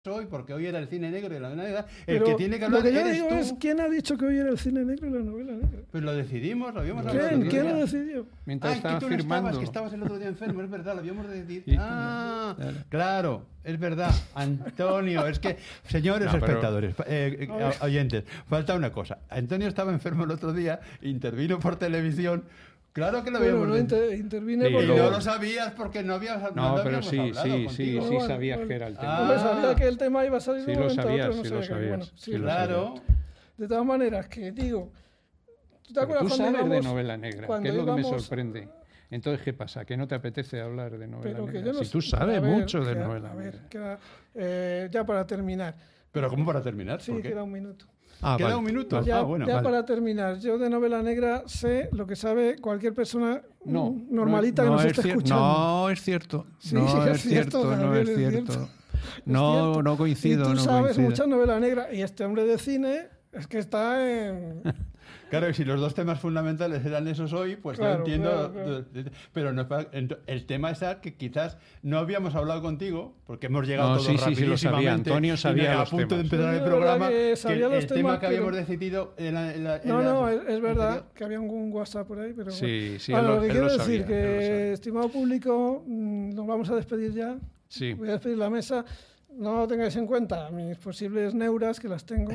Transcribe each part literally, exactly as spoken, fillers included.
hoy, porque hoy era el cine negro y la novela negra, el Pero que tiene que hablar lo que yo eres digo tú. es, ¿quién ha dicho que hoy era el cine negro y la novela negra? Pues lo decidimos, lo habíamos hablado. ¿Quién? el otro ¿Quién día. lo decidió? Mientras Ah, es que estaba tú no firmando. estabas, que estabas el otro día enfermo, es verdad, lo habíamos decidido. Sí. Ah, Claro. claro, es verdad. Antonio, es que, señores No, pero- espectadores, eh, eh, oyentes, falta una cosa. Antonio estaba enfermo el otro día, intervino por televisión. Claro que lo Bueno, habíamos no decidido. inter- intervine Sí, Y porque... no luego- lo sabías porque no habías no No, lo pero habíamos sí, hablado sí, sí, contigo. sí Vale, sabías vale. que era el tema. Ah. Pues sabía que el tema iba a salir de Sí un lo momento a sabías, otro, no sí sabía lo que- sabías, bueno, sí sí, lo lo Claro. De todas maneras, que digo... ¿Tú te Pero acuerdas tú cuando sabes de íbamos- novela negra, cuando que es lo que me íbamos- sorprende. Entonces, ¿qué pasa? ¿Que no te apetece hablar de novela Pero que negra? yo no Si sé- tú sabes a ver, mucho de queda- novela A ver, negra. queda, eh, ya para terminar. Pero ¿cómo para terminar? Sí, ¿Por qué? queda un minuto. Ah, Queda vale. un minuto. Ya, ah, bueno, ya vale. para terminar, yo de novela negra sé lo que sabe cualquier persona No, mm, normalita que no nos es esté cier- escuchando. No es cierto. Sí, no sí, es, es cierto, cierto, no Gabriel, es es cierto. cierto. No, Es cierto. no coincido. Y tú no sabes coincido. mucha novela negra y este hombre de cine es que está en... Claro, y si los dos temas fundamentales eran esos hoy, pues Claro, yo entiendo. claro, claro. Pero no es para- ent- el tema es que quizás no habíamos hablado contigo, porque hemos llegado No, todos sí, sí, sí, lo rapidísimamente. sabía. Antonio y sabía a los punto de temas. empezar Sí, el es verdad programa. que Que sabía el los tema temas, que habíamos pero- decidido en la, en la- en No, la- no, es, es verdad anterior. que había un WhatsApp por ahí, pero Sí, bueno. sí, Bueno, él lo- lo que él quiero lo decir, sabía, que, él lo sabía. estimado público, mm, nos vamos a despedir ya. Sí. Voy a despedir la mesa. No tengáis en cuenta mis posibles neuras, que las tengo.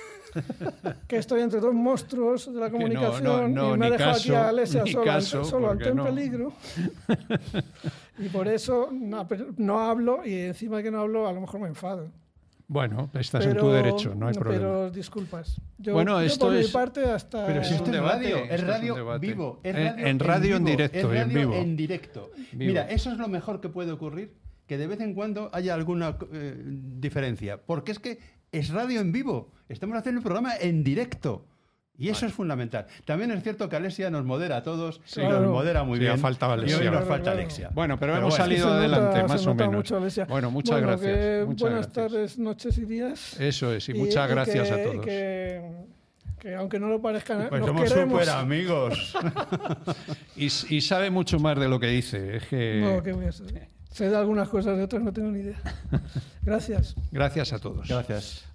Que estoy entre dos monstruos de la Que no, comunicación no, no, y me ni ha dejado aquí caso, a Alesia ni solo, caso, ante, solo ante porque un no. peligro. Y por eso no, pero no hablo, y encima que no hablo, a lo mejor me enfado. Bueno, estás en Pero- tu derecho, no hay problema. Pero disculpas. Yo, Bueno, yo esto por es- mi parte hasta... Pero si Es esto un es debate, radio, esto es es un radio debate. vivo. Es En- radio en radio en vivo, directo es y en radio vivo. en directo. Vivo. Mira, eso es lo mejor que puede ocurrir, que de vez en cuando haya alguna eh, diferencia. Porque es que es radio en vivo. Estamos haciendo un programa en directo. Y eso es fundamental. También es cierto que Alesia nos modera a todos, y Claro. nos modera muy Sí, ha bien. faltado y hoy Alexia. nos Claro, falta claro. Alexia. Bueno, pero, Pero hemos bueno. salido Se nota- adelante, se más o nota menos. mucho, Alesia. Bueno, muchas Bueno, gracias. que muchas buenas gracias. tardes, noches y días. Eso es, y, muchas gracias que, a todos. Que, que aunque no lo parezca, Pues nos somos queremos. súper amigos. Y, y sabe mucho más de lo que dice. Es que... No, ¿qué voy a saber? Sé de algunas cosas, de otras no tengo ni idea. Gracias. Gracias a todos. Gracias.